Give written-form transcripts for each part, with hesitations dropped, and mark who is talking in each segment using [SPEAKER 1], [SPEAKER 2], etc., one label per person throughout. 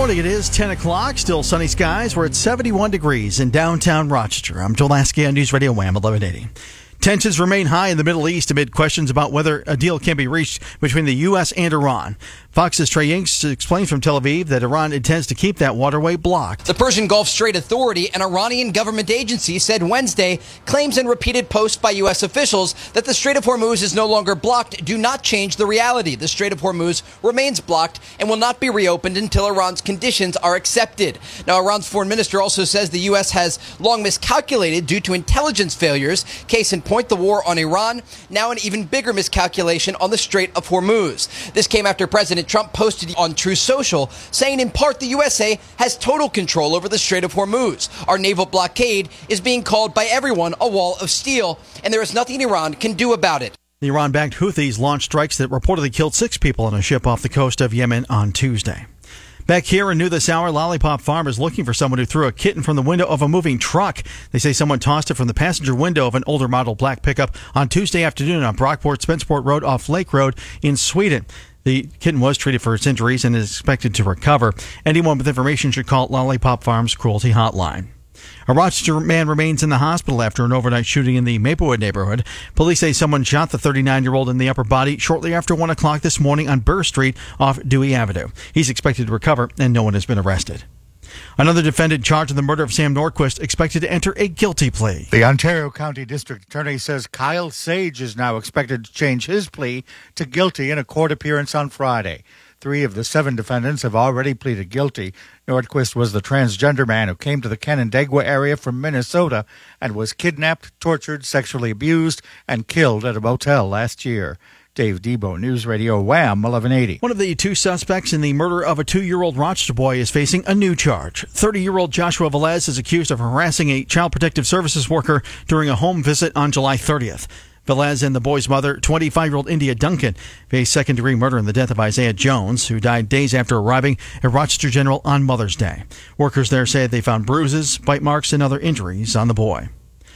[SPEAKER 1] morning. It is 10 o'clock. Still sunny skies. We're at 71 degrees in downtown Rochester. I'm Joel Lasky on News Radio Wham 1180. Tensions remain high in the Middle East amid questions about whether a deal can be reached between the U.S. and Iran. Fox's Trey Yingst explains from Tel Aviv that Iran intends to keep that waterway blocked.
[SPEAKER 2] The Persian Gulf Strait Authority, an Iranian government agency, said Wednesday claims and repeated posts by U.S. officials that the Strait of Hormuz is no longer blocked do not change the reality. The Strait of Hormuz remains blocked and will not be reopened until Iran's conditions are accepted. Now, Iran's foreign minister also says the U.S. has long miscalculated due to intelligence failures. Case in point, the war on Iran, now an even bigger miscalculation on the Strait of Hormuz. This came after President Trump posted on Truth Social saying in part the USA has total control over the Strait of Hormuz. Our naval blockade is being called by everyone a wall of steel, and there is nothing Iran can do about it.
[SPEAKER 1] The Iran-backed Houthis launched strikes that reportedly killed 6 people on a ship off the coast of Yemen on Tuesday. Back here in New This Hour, Lollipop Farm is looking for someone who threw a kitten from the window of a moving truck. They say someone tossed it from the passenger window of an older model black pickup on Tuesday afternoon on Brockport-Spenceport Road off Lake Road in Sweden. The kitten was treated for its injuries and is expected to recover. Anyone with information should call Lollipop Farm's Cruelty Hotline. A Rochester man remains in the hospital after an overnight shooting in the Maplewood neighborhood. Police say someone shot the 39-year-old in the upper body shortly after 1 o'clock this morning on Burr Street off Dewey Avenue. He's expected to recover, and no one has been arrested. Another defendant charged in the murder of Sam Norquist expected to enter a guilty plea.
[SPEAKER 3] The Ontario County District Attorney says Kyle Sage is now expected to change his plea to guilty in a court appearance on Friday. 3 of the 7 defendants have already pleaded guilty. Nordquist was the transgender man who came to the Canandaigua area from Minnesota and was kidnapped, tortured, sexually abused, and killed at a motel last year. Dave Debo, News Radio Wham 1180.
[SPEAKER 1] One of the 2 suspects in the murder of a 2-year-old Rochester boy is facing a new charge. 30-year-old Joshua Velez is accused of harassing a Child Protective Services worker during a home visit on July 30th. Velez and the boy's mother, 25-year-old India Duncan, face second-degree murder in the death of Isaiah Jones, who died days after arriving at Rochester General on Mother's Day. Workers there say they found bruises, bite marks, and other injuries on the boy.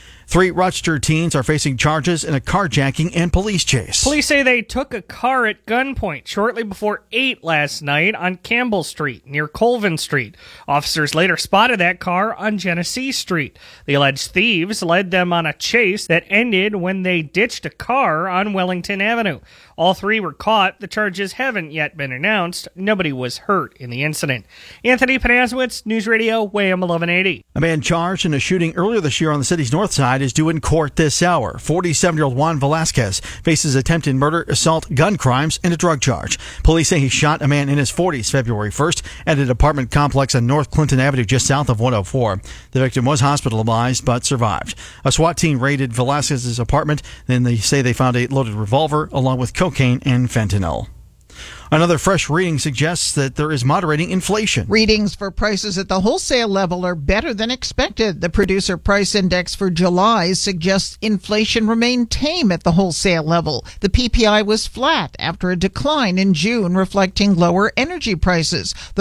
[SPEAKER 1] 3 Rochester teens are facing charges in a carjacking and police chase.
[SPEAKER 4] Police say they took a car at gunpoint shortly before 8 last night on Campbell Street near Colvin Street. Officers later spotted that car on Genesee Street. The alleged thieves led them on a chase that ended when they ditched a car on Wellington Avenue. All 3 were caught. The charges haven't yet been announced. Nobody was hurt in the incident. Anthony Panazowitz, News Radio, Wham 1180.
[SPEAKER 1] A man charged in a shooting earlier this year on the city's north side is due in court this hour. 47-year-old Juan Velasquez faces attempted murder, assault, gun crimes, and a drug charge. Police say he shot a man in his 40s February 1st at an apartment complex on North Clinton Avenue just south of 104. The victim was hospitalized but survived. A SWAT team raided Velasquez's apartment. Then they say they found a loaded revolver along with cocaine and fentanyl. Another fresh reading suggests that there is moderating inflation.
[SPEAKER 5] Readings for prices at the wholesale level are better than expected. The Producer Price Index for July suggests inflation remained tame at the wholesale level. The PPI was flat after a decline in June, reflecting lower energy prices. The